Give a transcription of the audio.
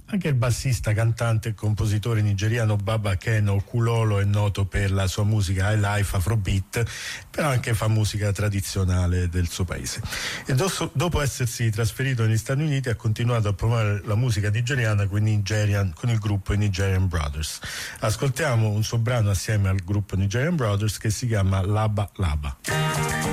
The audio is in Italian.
Anche il bassista, cantante e compositore nigeriano Baba Ken Okulolo è noto per la sua musica high life, afrobeat, però anche fa musica tradizionale del suo paese. E dopo essersi trasferito negli Stati Uniti ha continuato a promuovere la musica nigeriana con il gruppo Nigerian Brothers. Ascoltiamo un suo brano assieme al gruppo Nigerian Brothers che si chiama Laba Laba.